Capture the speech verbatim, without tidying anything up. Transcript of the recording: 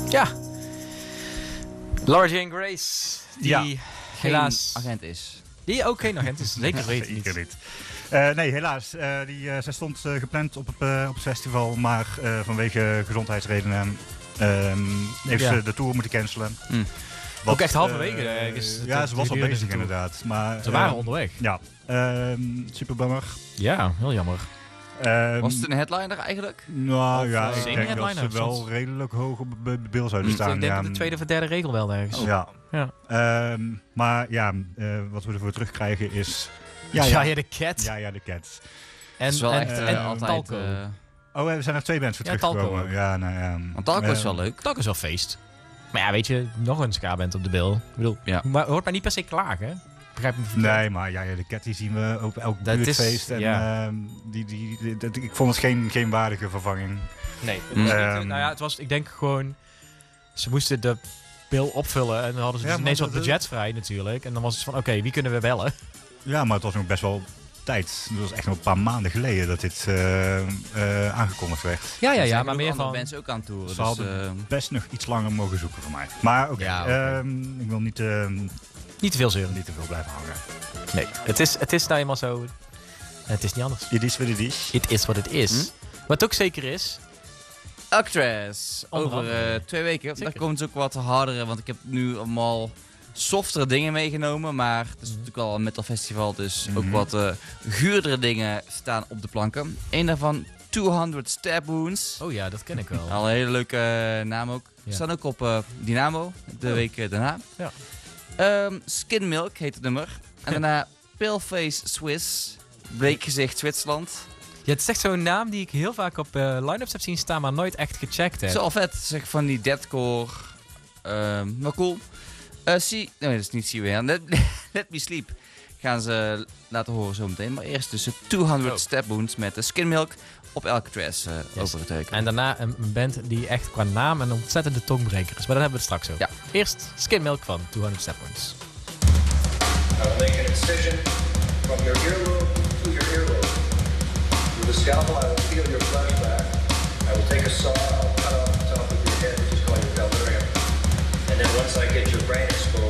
Ja. Laura Jane Grace. Die Ja. helaas... Geen agent is. Die ook geen agent is. Zeker weten niet. Zeker niet. Uh, nee, helaas. Uh, die, uh, zij stond uh, gepland op, uh, op het festival, maar uh, vanwege gezondheidsredenen uh, heeft ja. ze de tour moeten cancelen. Mm. Wat, ook echt halverwege. Uh, uh, ja, ze was al bezig inderdaad. Maar, ze waren uh, onderweg. Ja, uh, super bummer. Ja, heel jammer. Um, was het een headliner eigenlijk? Nou of, ja, uh, ik denk dat ze wel soms redelijk hoog op de bil zouden staan. Ik denk ja. dat de tweede of derde regel wel ergens. Oh. Ja. ja. Um, maar ja, uh, wat we ervoor terugkrijgen is... Ja, ja, ja, de Cat. Ja, ja, de Cat. En, het is wel en, echt uh, en altijd... Talco. Uh, oh, er zijn er twee bands voor ja, teruggekomen. Talco. Ja, nou ja. Want Talco uh, is wel leuk. Talco is wel feest. Maar ja, weet je, nog een ska-band op de bil. Ik bedoel, ja. maar hoort mij niet per se klagen. Begrijp me verkeerd. Nee, maar ja, ja, de Cat die zien we op elk buurtfeest. En ja. uh, die, die, die, die, ik vond het geen, geen waardige vervanging. Nee. Het was um, niet, nou ja, het was, ik denk gewoon... Ze moesten de bil opvullen en dan hadden ze ja, dus ineens wat budget vrij natuurlijk. En dan was het van, oké, okay, wie kunnen we bellen? Ja, maar het was ook best wel tijd. Het was echt nog een paar maanden geleden dat dit uh, uh, aangekondigd werd. Ja, ja, ja, maar meer van... mensen ook aan toeren. Ze dus, hadden uh... best nog iets langer mogen zoeken voor mij. Maar oké, okay, ja, okay. um, ik wil niet... Uh, niet te veel zeuren. Niet te veel blijven hangen. Nee, het is, het is nou eenmaal zo... Het is niet anders. Het is wat het is. Het is wat het is. Hm? Wat ook zeker is... Alcatraz. Over uh, twee weken. Zeker. Daar komen ze ook wat hardere, want ik heb nu allemaal softere dingen meegenomen. Maar het is mm. natuurlijk wel een metal festival, dus mm-hmm. ook wat uh, guurdere dingen staan op de planken. Eén daarvan, tweehonderd Stab Wounds. Oh ja, dat ken ik wel. Al een hele leuke uh, naam ook. Ja. Staan ook op uh, Dynamo, de oh. week uh, daarna. Ja. Um, Skin Milk heet het nummer. En daarna Paleface Swiss, Bleekgezicht Zwitserland. Ja, het is echt zo'n naam die ik heel vaak op uh, line-ups heb zien staan, maar nooit echt gecheckt heb. Zo al vet, zeg van die deathcore. Um, maar cool. Uh, see, nee, dat is niet See You Let, Let Me Sleep gaan ze laten horen zometeen. Maar eerst dus tweehonderd oh. Stab Wounds met de Skin Milk op Alcatraz uh, yes. over het heuken. En daarna een band die echt qua naam een ontzettende tongbreker is. Maar dat hebben we het straks over. Ja. Eerst Skin Milk van tweehonderd Stab Wounds. I will make an incision from your earlobe to your earlobe. With a scalpel, I will peel your flesh back. I will take a saw, I will cut off the top of your head, which is called your delirium. And then once I get your brain exposed,